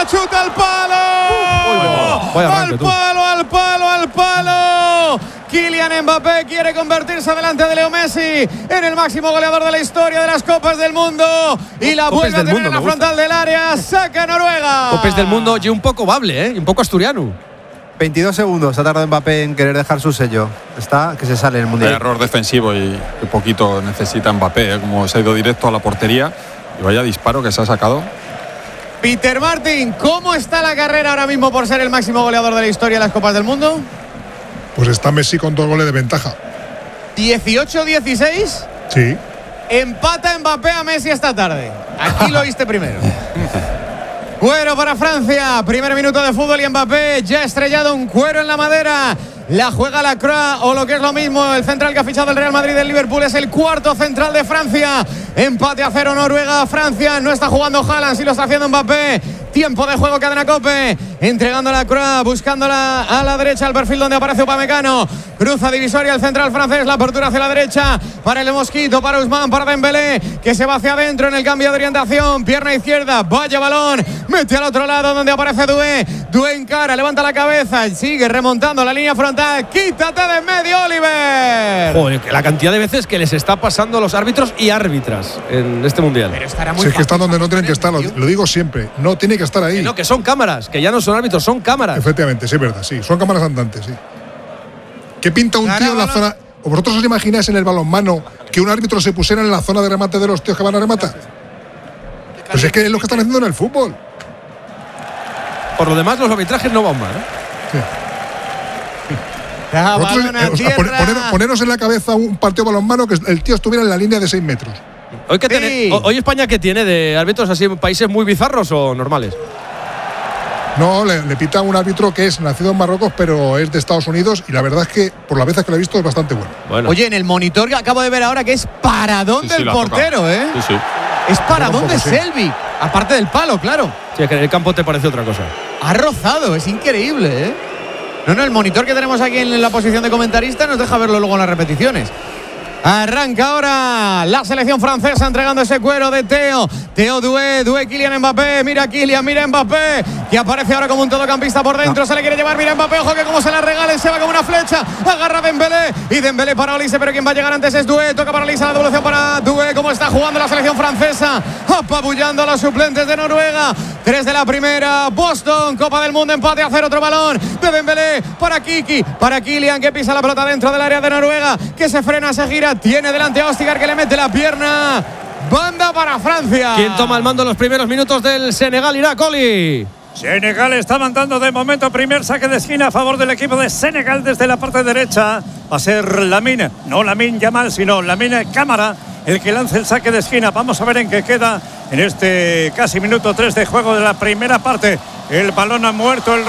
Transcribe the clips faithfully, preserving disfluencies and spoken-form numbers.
chuta al palo. Uh, oh, al palo, al palo, al palo. Kylian Mbappé quiere convertirse delante de Leo Messi en el máximo goleador de la historia de las Copas del Mundo y la vuelve a tener en la frontal del área. Saca Noruega. Copas del Mundo y un poco bable, ¿eh? Un poco asturiano. veintidós segundos ha tardado Mbappé en querer dejar su sello. Está que se sale en el Mundial. Hay error defensivo y que poquito necesita Mbappé, ¿eh? Como se ha ido directo a la portería y vaya disparo que se ha sacado. Peter Martin, ¿cómo está la carrera ahora mismo por ser el máximo goleador de la historia de las Copas del Mundo? Pues está Messi con dos goles de ventaja. ¿dieciocho dieciséis? Sí. Empata Mbappé a Messi esta tarde. Aquí lo oíste primero. Cuero para Francia. Primer minuto de fútbol y Mbappé ya ha estrellado un cuero en la madera. La juega Lacroix, o lo que es lo mismo, el central que ha fichado el Real Madrid del Liverpool es el cuarto central de Francia. Empate a cero Noruega. Francia no está jugando Haaland, sí lo está haciendo Mbappé. Tiempo de juego, cadena Cope. Entregando a Lacroix, buscándola a la derecha, al perfil donde aparece Upamecano. Cruza divisoria el central francés, la apertura hacia la derecha para el Mosquito, para Ousmane, para Dembélé, que se va hacia adentro en el cambio de orientación. Pierna izquierda, vaya balón, mete al otro lado donde aparece Doué. Doué encara, levanta la cabeza, sigue remontando la línea frontal. Quítate de en medio, Oliver. Joder, la cantidad de veces que les está pasando a los árbitros y árbitras en este mundial. Pero estará muy si es que están donde no tienen que estar, lo, lo digo siempre, no tiene que estar ahí. Que no, que son cámaras, que ya no son árbitros, son cámaras. Efectivamente, sí, es verdad, sí, son cámaras andantes, sí. ¿Qué pinta un tío en la zona? ¿O vosotros os imagináis en el balonmano que un árbitro se pusiera en la zona de remate de los tíos que van a rematar? Pues es que es lo que están haciendo en el fútbol. Por lo demás, los arbitrajes no van mal, ¿eh? Sí. Ah, Vosotros, eh, o sea, poner, poneros en la cabeza un partido de balonmano que el tío estuviera en la línea de seis metros. ¿Hoy, qué sí. tiene, ¿Hoy España qué tiene de árbitros así en países muy bizarros o normales? No, le, le pita a un árbitro que es nacido en Marruecos, pero es de Estados Unidos y la verdad es que, por las veces que lo he visto, es bastante bueno. bueno. Oye, en el monitor que acabo de ver ahora que es paradón Sí, sí, del la portero, toca. ¿eh? Sí, sí. Es paradón Poco, de sí. Selby. Aparte del palo, claro. Sí, es que en el campo te parece otra cosa. Ha rozado, es increíble, ¿eh? No, no, el monitor que tenemos aquí en la posición de comentarista nos deja verlo luego en las repeticiones. Arranca ahora la selección francesa entregando ese cuero de Teo. Teo Doué, Doué Kylian Mbappé. Mira Kylian, mira Mbappé, que aparece ahora como un todocampista por dentro. No. Se le quiere llevar, mira Mbappé, ojo que como se la regalen, se va como una flecha. Agarra Dembélé y Dembélé para Olise, pero quien va a llegar antes es Doué. Toca para Olise, la devolución para Doué. Cómo está jugando la selección francesa, apabullando a los suplentes de Noruega. Tres de la primera, Boston, Copa del Mundo, empate a cero, otro balón de Dembélé para Kiki, para Kylian, que pisa la pelota dentro del área de Noruega, que se frena, se gira, tiene delante a Ostigar, que le mete la pierna. Banda para Francia. ¿Quién toma el mando en los primeros minutos del Senegal? Irá Coli. Senegal está mandando de momento primer saque de esquina a favor del equipo de Senegal desde la parte derecha. Va a ser Lamine, no Lamine Yamal, sino Lamine Camara, el que lance el saque de esquina. Vamos a ver en qué queda en este casi minuto tres de juego de la primera parte. El balón ha muerto, el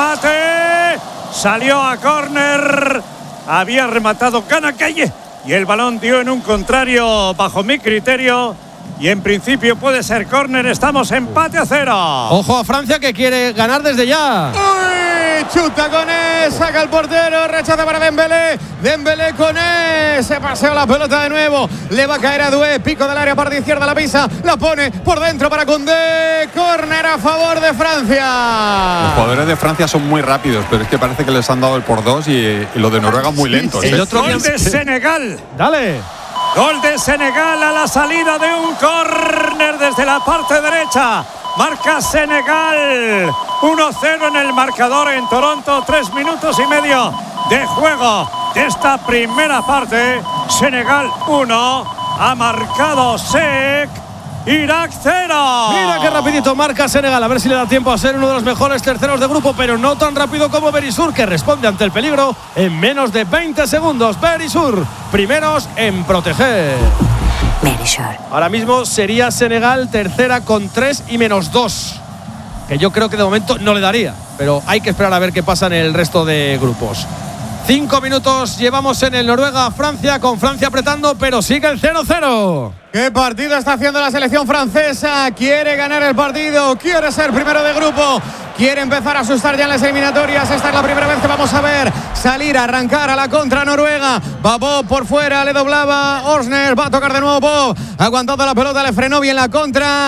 remate salió a córner. Había rematado Kanakaye y el balón dio en un contrario bajo mi criterio. Y en principio puede ser córner. Estamos empate a cero. Ojo a Francia, que quiere ganar desde ya. Uy, chuta con él, saca el portero, rechaza para Dembélé. Dembélé con él, se paseó la pelota de nuevo. Le va a caer a Doué, pico del área, parte izquierda, la pisa, la pone por dentro para Koundé. Córner a favor de Francia. Los jugadores de Francia son muy rápidos, pero es que parece que les han dado el por dos y, y los de Noruega muy lentos. El ¿eh? otro gol de Senegal. Dale. Gol de Senegal a la salida de un córner desde la parte derecha. Marca Senegal. uno cero en el marcador en Toronto. Tres minutos y medio de juego de esta primera parte. Senegal uno. Ha marcado Sek. Irak cero. Mira qué rapidito marca Senegal. A ver si le da tiempo a ser uno de los mejores terceros de grupo, pero no tan rápido como Berisur, que responde ante el peligro en menos de veinte segundos. Berisur, primeros en proteger. Berisur. Ahora mismo sería Senegal tercera con tres y menos dos, que yo creo que de momento no le daría, pero hay que esperar a ver qué pasa en el resto de grupos. Cinco minutos llevamos en el Noruega-Francia, con Francia apretando, pero sigue el cero cero. ¿Qué partido está haciendo la selección francesa? Quiere ganar el partido, quiere ser primero de grupo, quiere empezar a asustar ya en las eliminatorias. Esta es la primera vez que vamos a ver salir, arrancar a la contra Noruega. Va Bob por fuera, le doblaba Orsner, va a tocar de nuevo Bob, aguantando la pelota, le frenó bien la contra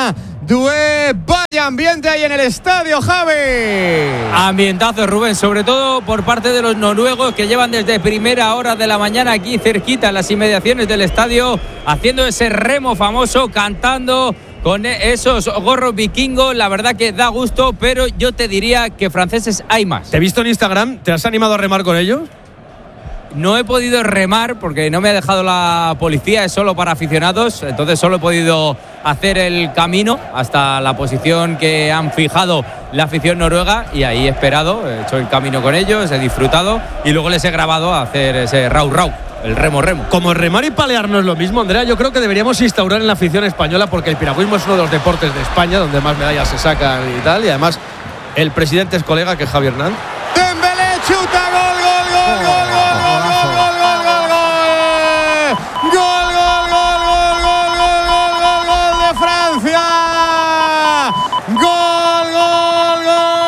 Doué. Vaya ambiente ahí en el estadio, Javi. Ambientazo, Rubén, sobre todo por parte de los noruegos que llevan desde primera hora de la mañana aquí cerquita en las inmediaciones del estadio, haciendo ese remo famoso, cantando con esos gorros vikingos. La verdad que da gusto, pero yo te diría que franceses hay más. Te he visto en Instagram, ¿te has animado a remar con ellos? No he podido remar porque no me ha dejado la policía, es solo para aficionados, entonces solo he podido hacer el camino hasta la posición que han fijado la afición noruega y ahí he esperado, he hecho el camino con ellos, he disfrutado y luego les he grabado a hacer ese rau rau, el remo remo. Como remar y palear no es lo mismo, Andrea, yo creo que deberíamos instaurar en la afición española, porque el piragüismo es uno de los deportes de España donde más medallas se sacan y tal, y además el presidente es colega, que es Javi Hernández. Dembélé chuta, gol, gol, gol, gol, gol, gol, gol, gol, gol, gol, gol. Gol, gol, gol, gol, gol, gol, gol, gol, gol de Francia. Gol, gol,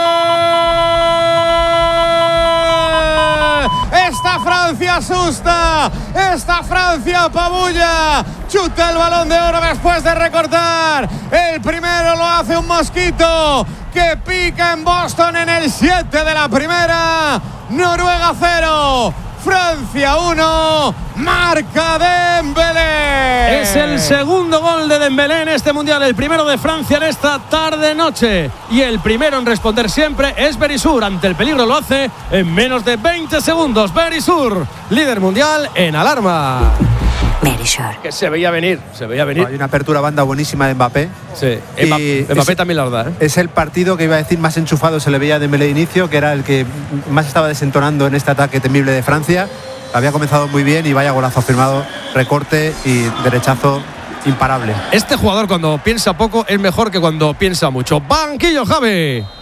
gol. Esta Francia asusta. Esta Francia apabulla. Chuta el Balón de Oro después de recortar. El primero lo hace un mosquito que pica en Boston en el siete de la primera. Noruega cero, Francia uno, marca Dembélé. Es el segundo gol de Dembélé en este mundial, el primero de Francia en esta tarde-noche. Y el primero en responder siempre es Berisur. Ante el peligro lo hace en menos de veinte segundos. Berisur, líder mundial en alarma. Berisur. Que se veía venir, se veía venir. Hay una apertura banda buenísima de Mbappé. Sí, Y Mbappé, Mbappé es- también la verdad, ¿eh? Es el partido que iba a decir más enchufado se le veía a Dembélé de inicio, que era el que más estaba desentonando en este ataque temible de Francia. Había comenzado muy bien y vaya golazo firmado, recorte y derechazo imparable. Este jugador cuando piensa poco es mejor que cuando piensa mucho. Banquillo, Javi.